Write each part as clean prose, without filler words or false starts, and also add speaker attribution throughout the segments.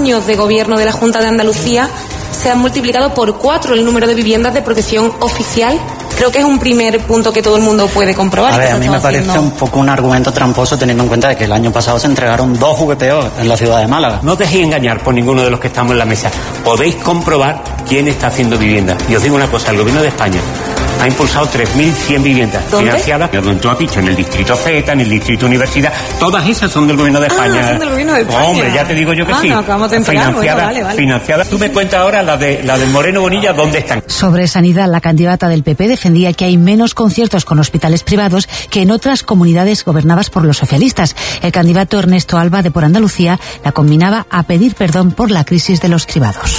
Speaker 1: años de gobierno de la Junta de Andalucía se han multiplicado por 4 el número de viviendas de protección oficial. Creo que es un primer punto que todo el mundo puede comprobar.
Speaker 2: A ver, a mí me parece un poco un argumento tramposo teniendo en cuenta de que el año pasado se entregaron 2 VPO en la ciudad de Málaga.
Speaker 3: No os dejéis engañar por ninguno de los que estamos en la mesa. Podéis comprobar quién está haciendo vivienda. Y os digo una cosa, el Gobierno de España ha impulsado 3.100 viviendas financiadas, donde tú has dicho, en el Distrito Z, en el Distrito Universidad, todas esas son del Gobierno de España.
Speaker 1: Son del Gobierno de España.
Speaker 3: Hombre, ya te digo yo que sí.
Speaker 1: No, acabamos de enterar. Vale.
Speaker 3: Financiadas. Tú me cuentas ahora la del Moreno Bonilla, ¿dónde están?
Speaker 4: Sobre sanidad, la candidata del PP defendía que hay menos conciertos con hospitales privados que en otras comunidades gobernadas por los socialistas. El candidato Ernesto Alba, de Por Andalucía, la combinaba a pedir perdón por la crisis de los cribados.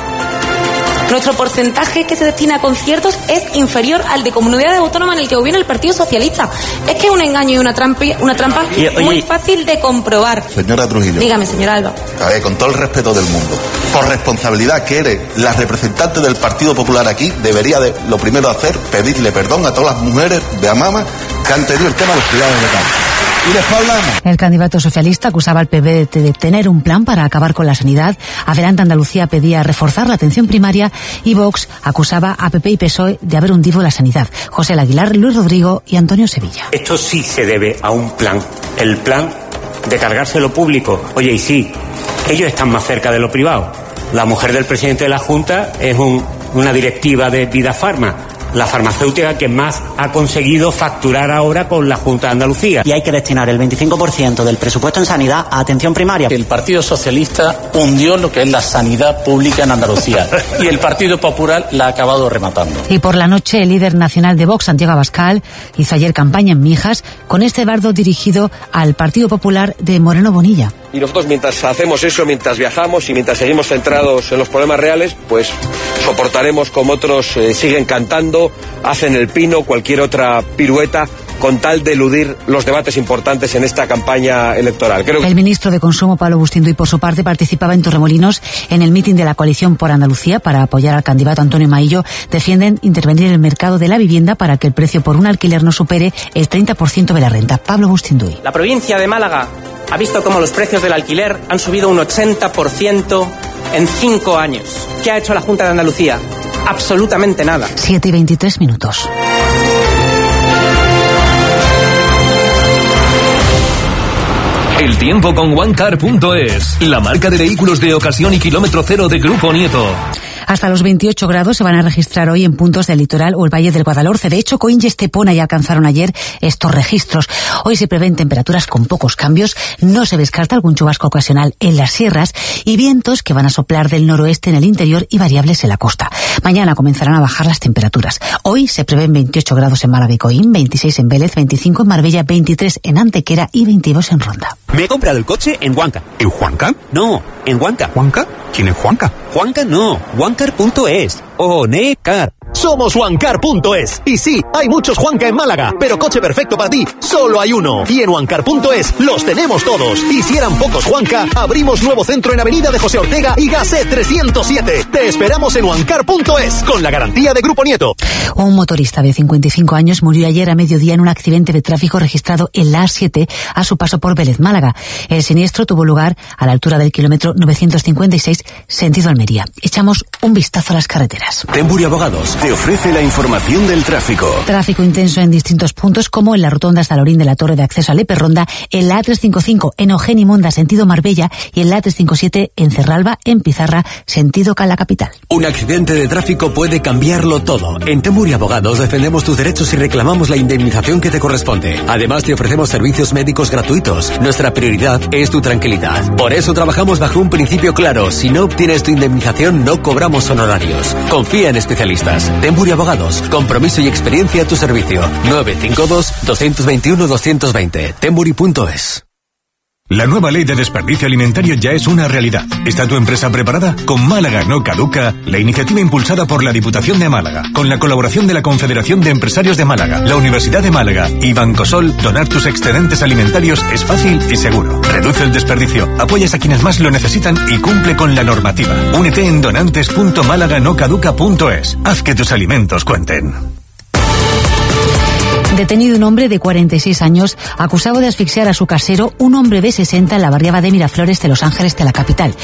Speaker 1: Nuestro porcentaje que se destina a conciertos es inferior al de comunidades autónomas en el que gobierna el Partido Socialista. Es que es un engaño y una trampa muy fácil de comprobar.
Speaker 5: Señora Trujillo.
Speaker 1: Dígame, señora Alba.
Speaker 5: A ver, con todo el respeto del mundo, por responsabilidad que eres la representante del Partido Popular aquí, debería de lo primero hacer, pedirle perdón a todas las mujeres de Amama que han tenido el tema de los cuidados de campo. Y después hablamos.
Speaker 4: El candidato socialista acusaba al PP de tener un plan para acabar con la sanidad. Adelante Andalucía pedía reforzar la atención primaria y Vox acusaba a PP y PSOE de haber hundido la sanidad. José Aguilar, Luis Rodrigo y Antonio Sevilla.
Speaker 3: Esto sí se debe a un plan. El plan de cargarse lo público. Oye, y sí, ellos están más cerca de lo privado. La mujer del presidente de la Junta es una directiva de Vida Farma, la farmacéutica que más ha conseguido facturar ahora con la Junta de Andalucía.
Speaker 2: Y hay que destinar el 25% del presupuesto en sanidad a atención primaria.
Speaker 6: El Partido Socialista hundió lo que es la sanidad pública en Andalucía y el Partido Popular la ha acabado rematando.
Speaker 4: Y por la noche el líder nacional de Vox, Santiago Abascal, hizo ayer campaña en Mijas con este bardo dirigido al Partido Popular de Moreno Bonilla.
Speaker 7: Y nosotros, mientras hacemos eso, mientras viajamos y mientras seguimos centrados en los problemas reales, pues soportaremos como otros siguen cantando, hacen el pino, cualquier otra pirueta, con tal de eludir los debates importantes en esta campaña electoral.
Speaker 4: El ministro de Consumo, Pablo Bustinduy, por su parte, participaba en Torremolinos en el mitin de la Coalición por Andalucía para apoyar al candidato Antonio Maillo. Defienden intervenir en el mercado de la vivienda para que el precio por un alquiler no supere el 30% de la renta. Pablo Bustinduy.
Speaker 8: La provincia de Málaga ha visto cómo los precios del alquiler han subido un 80% en 5 años. ¿Qué ha hecho la Junta de Andalucía? Absolutamente nada.
Speaker 4: 7:23.
Speaker 9: El tiempo con OneCar.es, la marca de vehículos de ocasión y kilómetro cero de Grupo Nieto.
Speaker 4: Hasta los 28 grados se van a registrar hoy en puntos del litoral o el Valle del Guadalhorce. De hecho, Coín y Estepona ya alcanzaron ayer estos registros. Hoy se prevén temperaturas con pocos cambios. No se descarta algún chubasco ocasional en las sierras y vientos que van a soplar del noroeste en el interior y variables en la costa. Mañana comenzarán a bajar las temperaturas. Hoy se prevén 28 grados en Málaga y Coín, 26 en Vélez, 25 en Marbella, 23 en Antequera y 22 en Ronda.
Speaker 10: Me he comprado el coche en Huanca.
Speaker 11: ¿En Huanca?
Speaker 10: No, en Huanca.
Speaker 11: ¿Huanca? ¿Quién es Juanca?
Speaker 10: Juanca no, Juancar.es. Onecar.
Speaker 12: Somos Juancar.es. Y sí, hay muchos Juanca en Málaga, pero coche perfecto para ti, solo hay uno. Y en Juancar.es los tenemos todos. Y si eran pocos Juanca, abrimos nuevo centro en Avenida de José Ortega y Gasset 307. Te esperamos en Juancar.es, con la garantía de Grupo Nieto.
Speaker 4: Un motorista de 55 años murió ayer a mediodía en un accidente de tráfico registrado en la A7 a su paso por Vélez, Málaga. El siniestro tuvo lugar a la altura del kilómetro 956, sentido Almería. Echamos un vistazo a las carreteras.
Speaker 13: Tempuri Abogados te ofrece la información del tráfico.
Speaker 4: Tráfico intenso en distintos puntos, como en la rotonda hasta la de la torre de acceso a Leperronda, en la A355 en Ojén y Monda, sentido Marbella, y en la A357 en Cerralba, en Pizarra, sentido Cala Capital.
Speaker 13: Un accidente de tráfico puede cambiarlo todo. En Tempuri Abogados defendemos tus derechos y reclamamos la indemnización que te corresponde. Además, te ofrecemos servicios médicos gratuitos. Nuestra prioridad es tu tranquilidad. Por eso trabajamos bajo un principio claro. Si no obtienes tu indemnización, no cobramos honorarios. Confía en especialistas. Tempuri Abogados. Compromiso y experiencia a tu servicio. 952-221-220. Tempuri.es.
Speaker 14: La nueva ley de desperdicio alimentario ya es una realidad. ¿Está tu empresa preparada? Con Málaga no caduca, la iniciativa impulsada por la Diputación de Málaga, con la colaboración de la Confederación de Empresarios de Málaga, la Universidad de Málaga y Bancosol, donar tus excedentes alimentarios es fácil y seguro. Reduce el desperdicio, apoyas a quienes más lo necesitan y cumple con la normativa. Únete en donantes.malaganocaduca.es. Haz que tus alimentos cuenten.
Speaker 4: Detenido un hombre de 46 años acusado de asfixiar a su casero, un hombre de 60 en la barriada de Miraflores de Los Ángeles de la capital.